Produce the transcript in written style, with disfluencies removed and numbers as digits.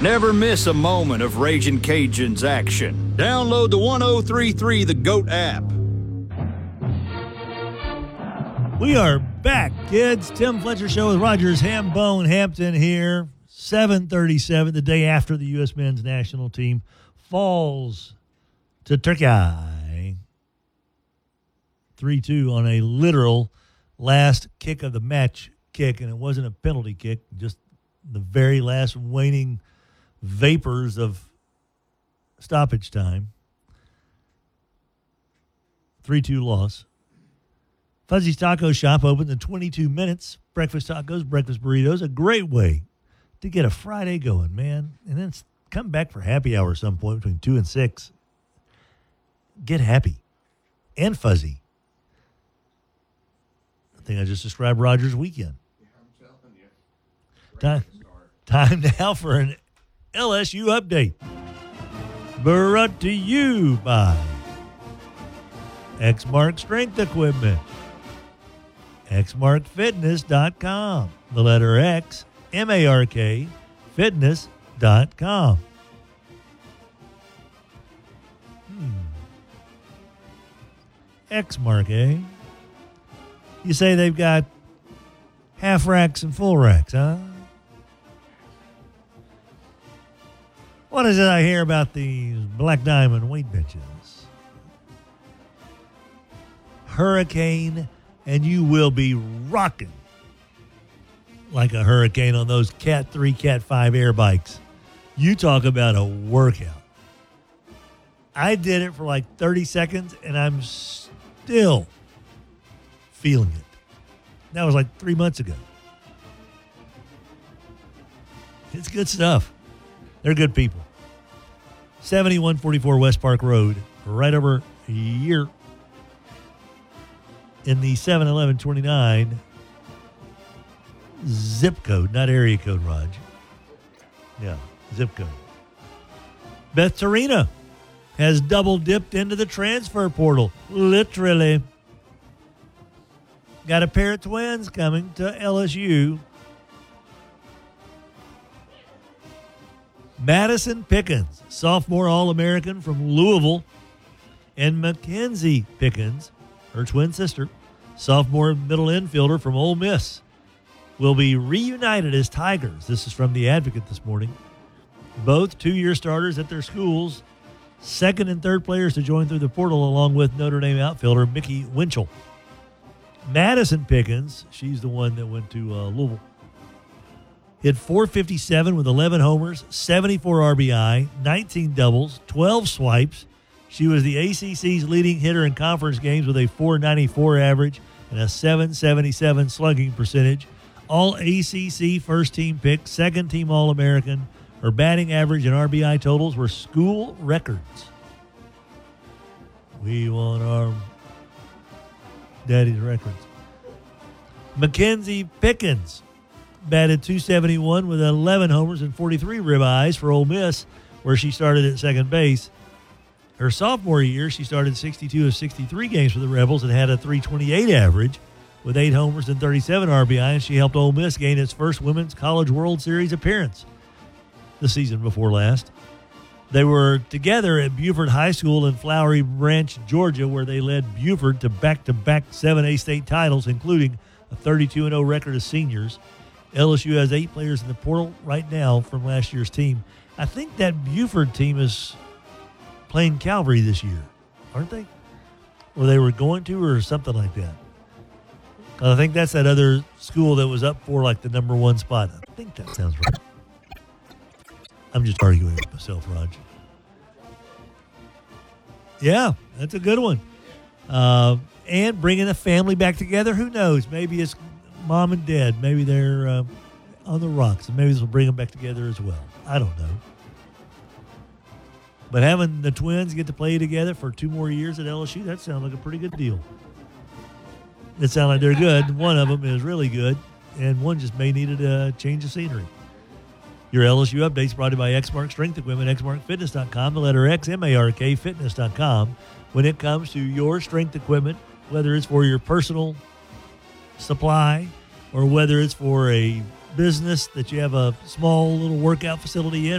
Never miss a moment of Ragin' Cajuns action. Download the 1033 The GOAT app. We are back, kids. Tim Fletcher Show with Rogers Hambone Hampton here. 7:37, the day after the U.S. men's national team falls to Turkey. 3-2 on a literal last kick of the match kick, and it wasn't a penalty kick, just the very last waning vapors of stoppage time. 3-2 loss. Fuzzy's Taco Shop opens in 22 minutes. Breakfast tacos, breakfast burritos, a great way to get a Friday going, man. And then come back for happy hour some point between 2 and 6. Get happy and fuzzy. I think I just described Rogers' weekend. Yeah, I'm telling you. Time now for an LSU update. Brought to you by Exmark Strength Equipment. XMarkFitness.com. The letter X, M-A-R-K, fitness.com. Exmark, eh? You say they've got half racks and full racks, huh? What is it I hear about these Black Diamond weight benches? Hurricane, and you will be rocking like a hurricane on those Cat 3, Cat 5 air bikes. You talk about a workout. I did it for like 30 seconds, and I'm still feeling it. That was like 3 months ago. It's good stuff. They're good people. 7144 West Park Road, right over here in the 71129 zip code, not area code, Raj. Yeah, zip code. Beth Torina has double dipped into the transfer portal, literally. Got a pair of twins coming to LSU. Madison Pickens, sophomore All-American from Louisville, and Mackenzie Pickens, her twin sister, sophomore middle infielder from Ole Miss, will be reunited as Tigers. This is from The Advocate this morning. Both two-year starters at their schools, second and third players to join through the portal, along with Notre Dame outfielder Mickey Winchell. Madison Pickens, she's the one that went to Louisville, hit .457 with 11 homers, 74 RBI, 19 doubles, 12 swipes. She was the ACC's leading hitter in conference games with a .494 average and a .777 slugging percentage. All ACC first-team pick, second-team All-American. Her batting average and RBI totals were school records. We want our daddy's records. Mackenzie Pickens batted .271 with 11 homers and 43 ribeyes for Ole Miss, where she started at second base. Her sophomore year, she started 62 of 63 games for the Rebels and had a .328 average with 8 homers and 37 RBI, and she helped Ole Miss gain its first Women's College World Series appearance the season before last. They were together at Buford High School in Flowery Branch, Georgia, where they led Buford to back-to-back 7A state titles, including a 32-0 record as seniors. LSU has 8 players in the portal right now from last year's team. I think that Buford team is playing Calvary this year, aren't they? Or they were going to, or something like that. I think that's that other school that was up for like the number 1 spot. I think that sounds right. I'm just arguing with myself, Raj. Yeah, that's a good one. And bringing the family back together. Who knows? Maybe it's mom and dad. Maybe they're on the rocks, and maybe this will bring them back together as well. I don't know. But having the twins get to play together for 2 more years at LSU, that sounds like a pretty good deal. It sounds like they're good. One of them is really good, and one just may need a change of scenery. Your LSU updates brought to you by Exmark Strength Equipment, XMarkFitness.com, the letter X, M-A-R-K, Fitness.com. When it comes to your strength equipment, whether it's for your personal supply or whether it's for a business that you have a small little workout facility in,